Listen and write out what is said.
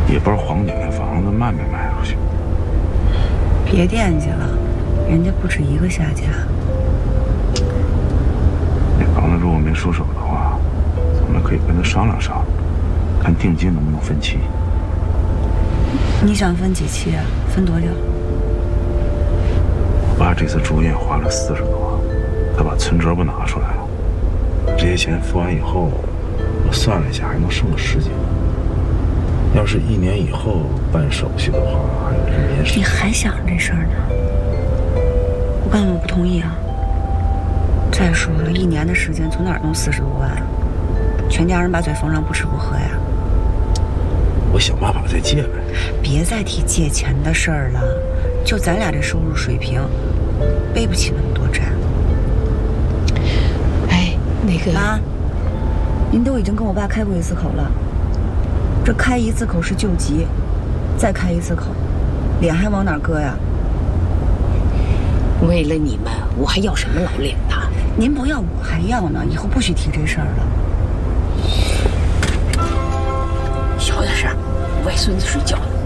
也不知道黄姐那房子卖没卖出去。 别惦记了，人家不止一个下家。 那房子如果没出手的话，咱们可以跟他商量商量，看定金能不能分期。 你想分几期啊？分多久？ 我爸这次住院花了40多，他把存折不拿出来了。这些钱付完以后，我算了一下，还能剩个10几万。要是1年以后办手续的话，还有1年时间。 你还想着这事儿呢？我告诉你，我不同意啊！再说了，1年的时间从哪儿弄40多万？全家人把嘴封上，不吃不喝呀！ 我想办法再借呗。 别再提借钱的事儿了，就咱俩这收入水平，背不起那么多债。 哎，那个妈，您都已经跟我爸开过1次口了，这开1次口是救急，再开1次口，脸还往哪儿搁呀？ 为了你们，我还要什么老脸呢？ 您不要，我还要呢，以后不许提这事儿了。 小点声，外孙子睡觉呢。